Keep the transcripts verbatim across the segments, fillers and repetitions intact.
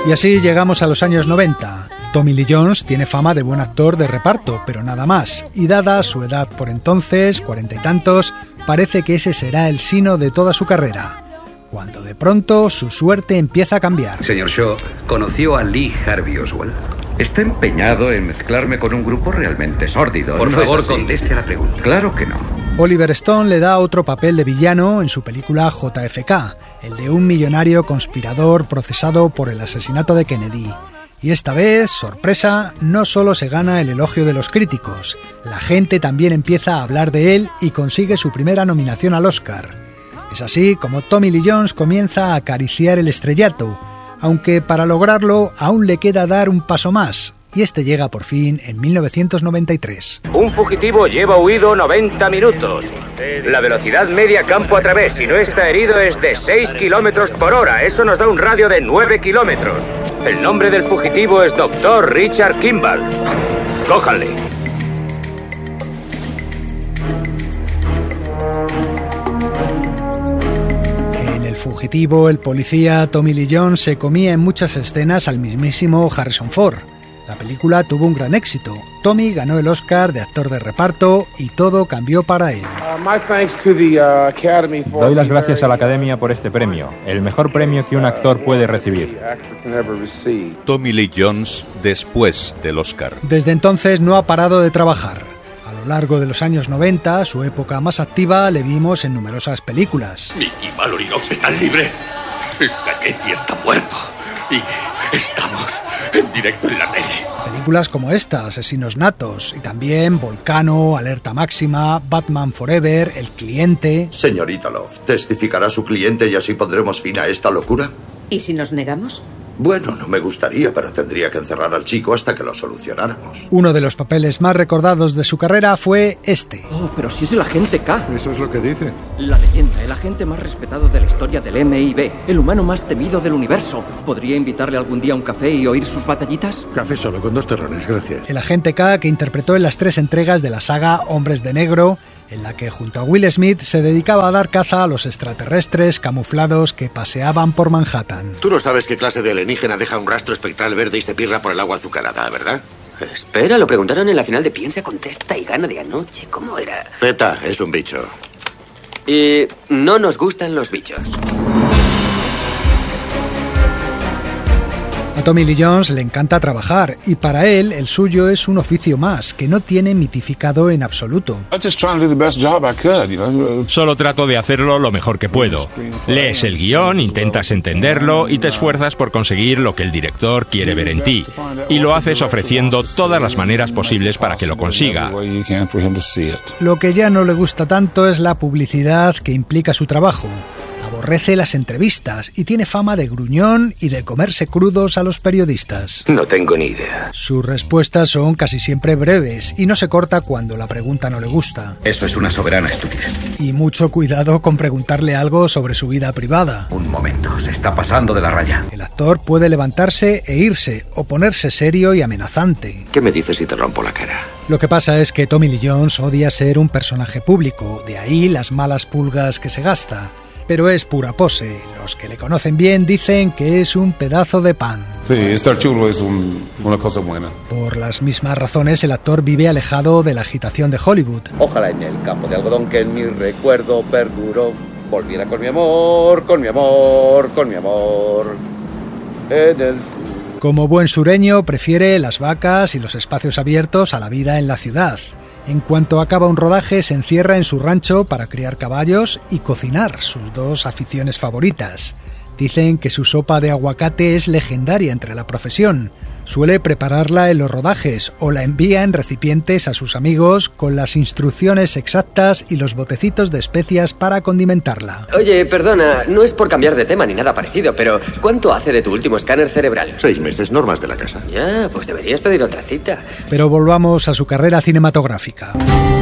Y así llegamos a los años noventa. Tommy Lee Jones tiene fama de buen actor de reparto, pero nada más. Y dada su edad por entonces, cuarenta y tantos, parece que ese será el sino de toda su carrera. Cuando de pronto su suerte empieza a cambiar. Señor Shaw, ¿conoció a Lee Harvey Oswald? Está empeñado en mezclarme con un grupo realmente sórdido. Por ¿No favor, es así? conteste a la pregunta. Claro que no. Oliver Stone le da otro papel de villano en su película J F K, el de un millonario conspirador procesado por el asesinato de Kennedy. Y esta vez, sorpresa, no solo se gana el elogio de los críticos, la gente también empieza a hablar de él y consigue su primera nominación al Oscar. Es así como Tommy Lee Jones comienza a acariciar el estrellato, aunque para lograrlo aún le queda dar un paso más, y este llega por fin en mil novecientos noventa y tres. Un fugitivo lleva huido noventa minutos. La velocidad media campo a través, si no está herido, es de seis kilómetros por hora. Eso nos da un radio de nueve kilómetros. El nombre del fugitivo es doctor Richard Kimball. Cójanle. En El fugitivo, el policía Tommy Lee Jones se comía en muchas escenas al mismísimo Harrison Ford. La película tuvo un gran éxito. Tommy ganó el Oscar de actor de reparto y todo cambió para él. Doy las gracias a la Academia por este premio, el mejor premio que un actor puede recibir. Tommy Lee Jones después del Oscar. Desde entonces no ha parado de trabajar. A lo largo de los años noventa, su época más activa, le vimos en numerosas películas. Nick y Mallory Knox están libres. Spaghetti está muerto. Y estamos en directo en la tele. Películas como esta, Asesinos Natos, y también Volcano, Alerta Máxima, Batman Forever, El Cliente. Señorita Love, ¿testificará su cliente y así pondremos fin a esta locura? ¿Y si nos negamos? Bueno, no me gustaría, pero tendría que encerrar al chico hasta que lo solucionáramos. Uno de los papeles más recordados de su carrera fue este. Oh, pero si es el agente K. Eso es lo que dice. La leyenda, el agente más respetado de la historia del M I B, el humano más temido del universo. ¿Podría invitarle algún día a un café y oír sus batallitas? Café solo, con dos terrones, gracias. El agente K, que interpretó en las tres entregas de la saga Hombres de Negro, en la que junto a Will Smith se dedicaba a dar caza a los extraterrestres camuflados que paseaban por Manhattan. Tú no sabes qué clase de alienígena deja un rastro espectral verde y se pirra por el agua azucarada, ¿verdad? Espera, lo preguntaron en la final de Piensa, Contesta y Gana de anoche. ¿Cómo era? Zeta es un bicho. Y no nos gustan los bichos. A Tommy Lee Jones le encanta trabajar y para él el suyo es un oficio más que no tiene mitificado en absoluto. Solo trato de hacerlo lo mejor que puedo. Lees el guión, intentas entenderlo y te esfuerzas por conseguir lo que el director quiere ver en ti. Y lo haces ofreciendo todas las maneras posibles para que lo consiga. Lo que ya no le gusta tanto es la publicidad que implica su trabajo. Aborrece las entrevistas y tiene fama de gruñón y de comerse crudos a los periodistas. No tengo ni idea. Sus respuestas son casi siempre breves y no se corta cuando la pregunta no le gusta. Eso es una soberana estupidez. Y mucho cuidado con preguntarle algo sobre su vida privada. Un momento, se está pasando de la raya. El actor puede levantarse e irse o ponerse serio y amenazante. ¿Qué me dices si te rompo la cara? Lo que pasa es que Tommy Lee Jones odia ser un personaje público, de ahí las malas pulgas que se gasta. Pero es pura pose. Los que le conocen bien dicen que es un pedazo de pan. Sí, estar chulo es un, una cosa buena. Por las mismas razones, el actor vive alejado de la agitación de Hollywood. Ojalá en el campo de algodón que en mi recuerdo perduró volviera con mi amor, con mi amor, con mi amor en el sur. Como buen sureño, prefiere las vacas y los espacios abiertos a la vida en la ciudad. En cuanto acaba un rodaje, se encierra en su rancho para criar caballos y cocinar, sus dos aficiones favoritas. Dicen que su sopa de aguacate es legendaria entre la profesión. Suele prepararla en los rodajes o la envía en recipientes a sus amigos con las instrucciones exactas y los botecitos de especias para condimentarla. Oye, perdona, no es por cambiar de tema ni nada parecido, pero ¿cuánto hace de tu último escáner cerebral? Seis meses, normas de la casa. Ya, pues deberías pedir otra cita. Pero volvamos a su carrera cinematográfica.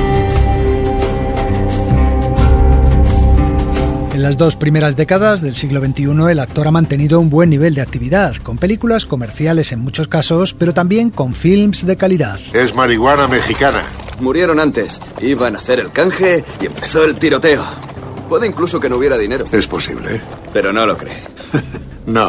En las dos primeras décadas del siglo veintiuno, el actor ha mantenido un buen nivel de actividad, con películas comerciales en muchos casos, pero también con films de calidad. Es marihuana mexicana. Murieron antes, iban a hacer el canje y empezó el tiroteo. Puede incluso que no hubiera dinero. Es posible. Pero no lo cree. No,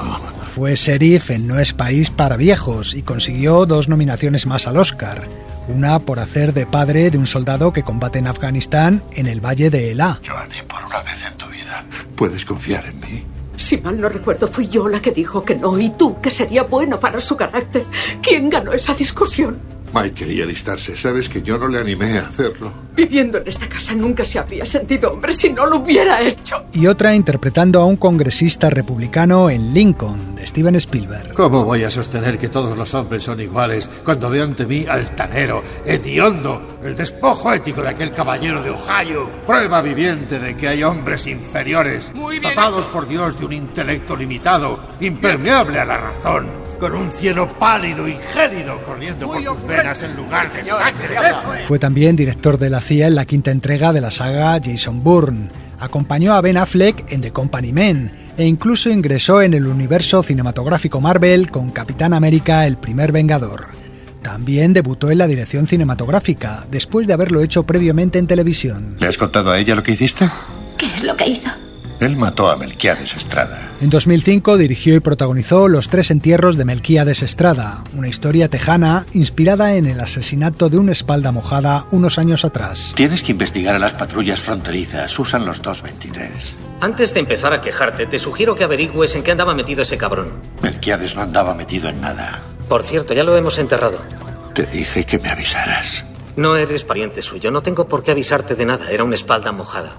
Fue sheriff en No es país para viejos y consiguió dos nominaciones más al Oscar. Una por hacer de padre de un soldado que combate en Afganistán en el Valle de Elá. Johnny, por una vez en tu vida, puedes confiar en mí. Si mal no recuerdo, fui yo la que dijo que no, y tú, que sería bueno para su carácter. ¿Quién ganó esa discusión? Mike quería alistarse. Sabes que yo no le animé a hacerlo. Viviendo en esta casa nunca se habría sentido hombre si no lo hubiera hecho. Y otra interpretando a un congresista republicano en Lincoln, de Steven Spielberg. ¿Cómo voy a sostener que todos los hombres son iguales cuando veo ante mí altanero, hediondo, el despojo ético de aquel caballero de Ohio? Prueba viviente de que hay hombres inferiores, dotados por Dios de un intelecto limitado, impermeable a la razón, con un cieno pálido y gélido corriendo por sus venas en lugar de sangre. Fue también director de la C I A en la quinta entrega de la saga Jason Bourne. Acompañó a Ben Affleck en The Company Men e incluso ingresó en el universo cinematográfico Marvel con Capitán América, el primer Vengador. También debutó en la dirección cinematográfica, después de haberlo hecho previamente en televisión. ¿Le has contado a ella lo que hiciste? ¿Qué es lo que hizo? Él mató a Melquiades Estrada. En dos mil cinco dirigió y protagonizó Los tres entierros de Melquiades Estrada, una historia tejana inspirada en el asesinato de una espalda mojada unos años atrás. Tienes que investigar a las patrullas fronterizas. Usan los dos veintitrés. Antes de empezar a quejarte, te sugiero que averigües en qué andaba metido ese cabrón. Melquiades no andaba metido en nada. Por cierto, ya lo hemos enterrado. Te dije que me avisaras. No eres pariente suyo, no tengo por qué avisarte de nada. Era una espalda mojada.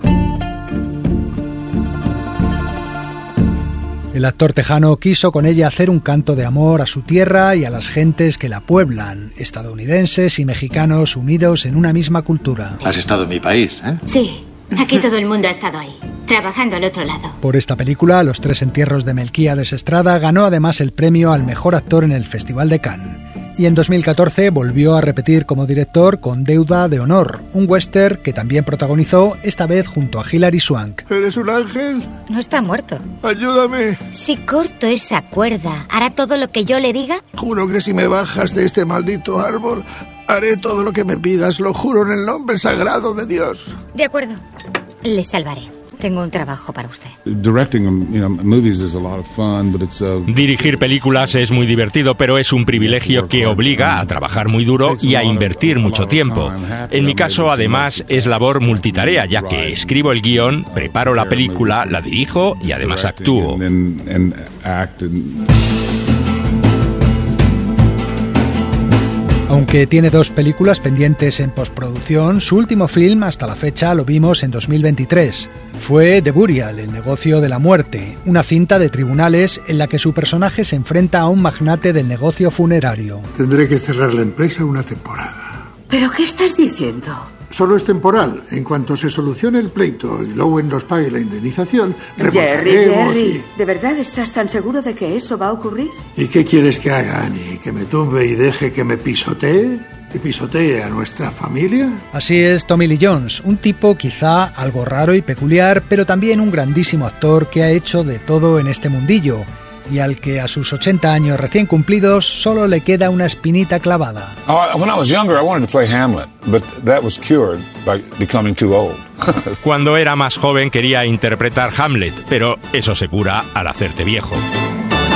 El actor tejano quiso con ella hacer un canto de amor a su tierra y a las gentes que la pueblan, estadounidenses y mexicanos unidos en una misma cultura. ¿Has estado en mi país, eh? Sí, aquí todo el mundo ha estado ahí, trabajando al otro lado. Por esta película, Los tres entierros de Melquiades Estrada ganó además el premio al mejor actor en el Festival de Cannes. Y en dos mil catorce volvió a repetir como director con Deuda de Honor, un western que también protagonizó, esta vez junto a Hilary Swank. ¿Eres un ángel? No está muerto. Ayúdame. Si corto esa cuerda, ¿hará todo lo que yo le diga? Juro que si me bajas de este maldito árbol, haré todo lo que me pidas, lo juro en el nombre sagrado de Dios. De acuerdo, le salvaré. Tengo un trabajo para usted. Dirigir películas es muy divertido, pero es un privilegio que obliga a trabajar muy duro y a invertir mucho tiempo. En mi caso, además, es labor multitarea, ya que escribo el guión, preparo la película, la dirijo y además actúo. Aunque tiene dos películas pendientes en postproducción, su último film hasta la fecha lo vimos en dos mil veintitrés. Fue The Burial, el negocio de la muerte, una cinta de tribunales en la que su personaje se enfrenta a un magnate del negocio funerario. Tendré que cerrar la empresa una temporada. ¿Pero qué estás diciendo? Solo es temporal. En cuanto se solucione el pleito y Lowen nos pague la indemnización, Jerry, Jerry, y... ¿de verdad estás tan seguro de que eso va a ocurrir? ¿Y qué quieres que haga, Annie? ¿Que me tumbe y deje que me pisotee? ¿Que pisotee a nuestra familia? Así es Tommy Lee Jones, un tipo quizá algo raro y peculiar, pero también un grandísimo actor que ha hecho de todo en este mundillo, y al que a sus ochenta años recién cumplidos solo le queda una espinita clavada. Uh, when I was younger, I wanted to play Hamlet, but that was cured by becoming too old. Cuando era más joven quería interpretar Hamlet, pero eso se cura al hacerte viejo.